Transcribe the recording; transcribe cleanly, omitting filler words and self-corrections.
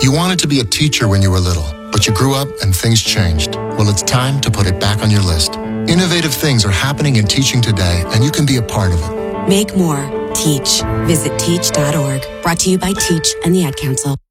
You wanted to be a teacher when you were little, but you grew up and things changed. Well, it's time to put it back on your list. Innovative things are happening in teaching today, and you can be a part of it. Make more. Teach. Visit teach.org. Brought to you by Teach and the Ad Council.